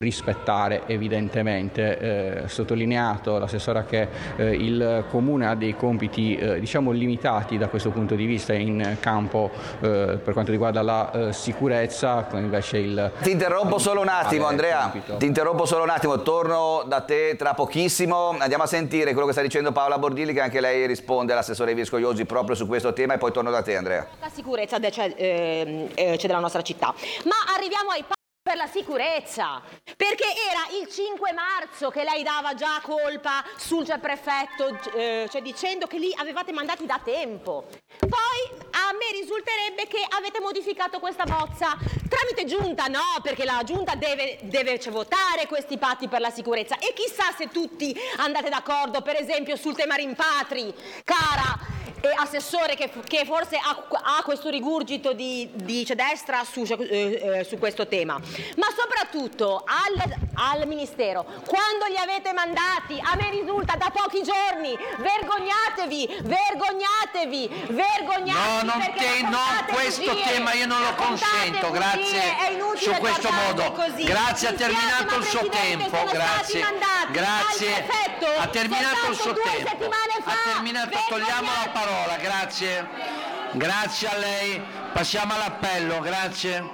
rispettare evidentemente. Sottolineato l'assessora che il Comune ha dei compiti diciamo limitati da questo punto di vista in campo per quanto riguarda la sicurezza, invece il... Ti interrompo solo un attimo, Andrea, ti interrompo solo un attimo, torno da te tra pochissimo, andiamo a sentire quello che sta dicendo Paola Bordilli, che anche lei risponde all'assessore Viscogliosi proprio su questo tema, e poi torno da te, Andrea. La sicurezza c'è della nostra città, ma arriviamo ai per la sicurezza, perché era il 5 marzo che lei dava già colpa sul prefetto, cioè dicendo che lì avevate mandati da tempo. Poi a me risulterebbe che avete modificato questa bozza tramite giunta, no, perché la giunta deve votare questi patti per la sicurezza, e chissà se tutti andate d'accordo per esempio sul tema rimpatri, cara assessore, che forse ha questo rigurgito di centrodestra su questo tema. Ma soprattutto al Ministero, quando li avete mandati, a me risulta da pochi giorni, vergognatevi, vergognatevi, vergognatevi. No, questo tema io non lo consento, grazie, su questo modo. Grazie, ha terminato il suo tempo, grazie, ha terminato il suo tempo, ha terminato, togliamo la parola, grazie, grazie a lei, passiamo all'appello, grazie.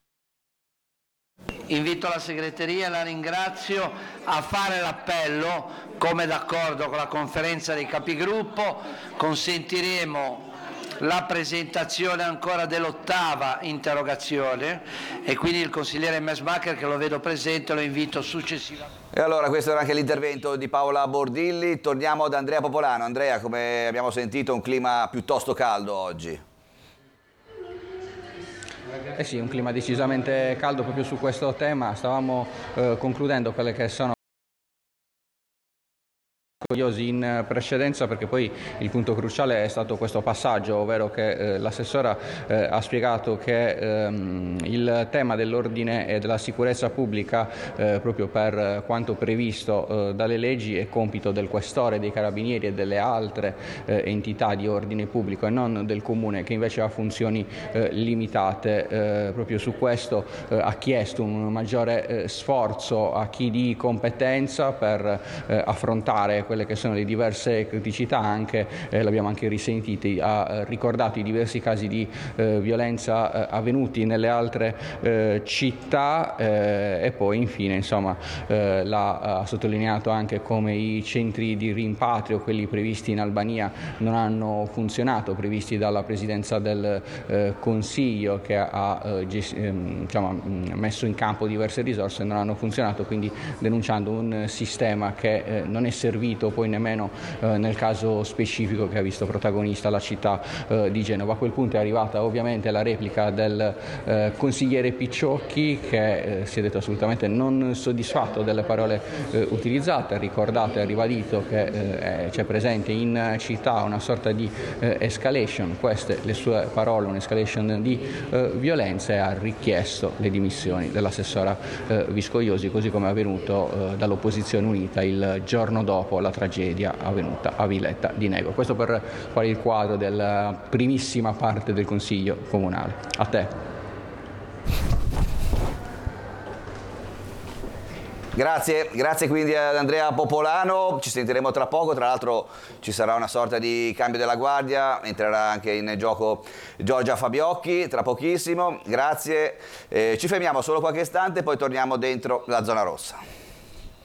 Invito la segreteria, la ringrazio, a fare l'appello, come d'accordo con la conferenza dei capigruppo. Consentiremo la presentazione ancora dell'8ª interrogazione, e quindi il consigliere Messmacher, che lo vedo presente, lo invito successivamente. E allora questo era anche l'intervento di Paola Bordilli. Torniamo ad Andrea Popolano. Andrea, come abbiamo sentito, un clima piuttosto caldo oggi. Eh sì, un clima decisamente caldo proprio su questo tema. Stavamo concludendo quelle che sono in precedenza, perché poi il punto cruciale è stato questo passaggio, ovvero che l'assessora ha spiegato che il tema dell'ordine e della sicurezza pubblica, proprio per quanto previsto dalle leggi, è compito del questore, dei carabinieri e delle altre entità di ordine pubblico, e non del Comune, che invece ha funzioni limitate. Proprio su questo ha chiesto un maggiore sforzo a chi di competenza per affrontare quelle che sono le diverse criticità, anche l'abbiamo anche risentiti, ha ricordato i diversi casi di violenza avvenuti nelle altre città, e poi infine insomma ha sottolineato anche come i centri di rimpatrio, quelli previsti in Albania, non hanno funzionato, previsti dalla Presidenza del Consiglio, che ha messo in campo diverse risorse, non hanno funzionato, quindi denunciando un sistema che non è servito poi nemmeno nel caso specifico che ha visto protagonista la città di Genova. A quel punto è arrivata ovviamente la replica del consigliere Picciocchi, che si è detto assolutamente non soddisfatto delle parole utilizzate, ha ricordato e ha ribadito che c'è presente in città una sorta di escalation, queste le sue parole, un'escalation di violenza, e ha richiesto le dimissioni dell'assessora Viscogliosi, così come è avvenuto dall'opposizione unita il giorno dopo la tragedia avvenuta a Villetta di Nego. Questo per fare il quadro della primissima parte del Consiglio Comunale. A te. Grazie quindi ad Andrea Popolano, ci sentiremo tra poco, tra l'altro ci sarà una sorta di cambio della guardia, entrerà anche in gioco Giorgia Fabiocchi tra pochissimo, grazie, ci fermiamo solo qualche istante, poi torniamo dentro la zona rossa.